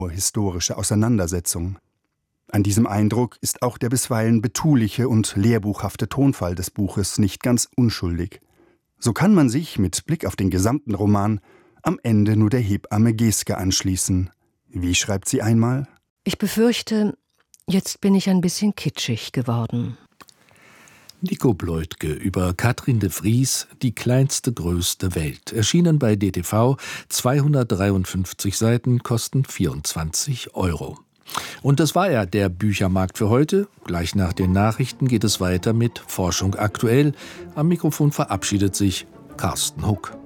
historische Auseinandersetzung. An diesem Eindruck ist auch der bisweilen betuliche und lehrbuchhafte Tonfall des Buches nicht ganz unschuldig. So kann man sich mit Blick auf den gesamten Roman am Ende nur der Hebamme Geske anschließen. Wie schreibt sie einmal? Ich befürchte, jetzt bin ich ein bisschen kitschig geworden. Nico Bleutke über Katrin de Vries, Die kleinste, größte Welt. Erschienen bei DTV, 253 Seiten, kosten 24 €. Und das war ja der Büchermarkt für heute. Gleich nach den Nachrichten geht es weiter mit Forschung aktuell. Am Mikrofon verabschiedet sich Carsten Huck.